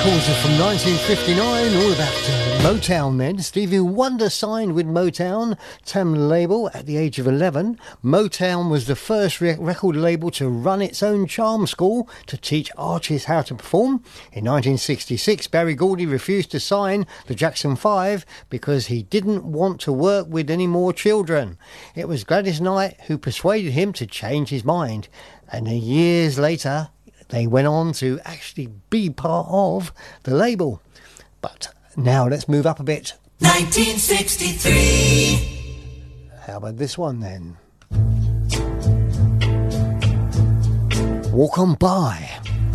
records are from 1959, all about Motown then. Stevie Wonder signed with Motown label at the age of 11. Motown was the first record label to run its own charm school to teach artists how to perform. In 1966, Berry Gordy refused to sign the Jackson 5 because he didn't want to work with any more children. It was Gladys Knight who persuaded him to change his mind. And years later, they went on to actually be part of the label. But now let's move up a bit. 1963. How about this one then? Walk On By.